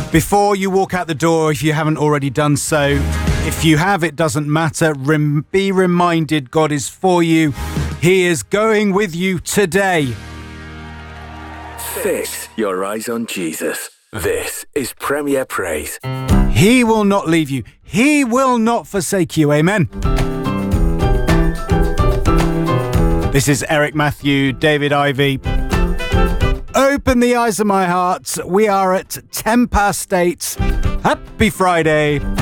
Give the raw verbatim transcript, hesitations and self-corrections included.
Before you walk out the door, if you haven't already done so, if you have, it doesn't matter. Rem- be reminded God is for you. He is going with you today. Fix your eyes on Jesus. This is Premier Praise. He will not leave you. He will not forsake you. Amen. This is Eric Matthew, David Ivy. Open the eyes of my heart. We are at ten past eight. Happy Friday.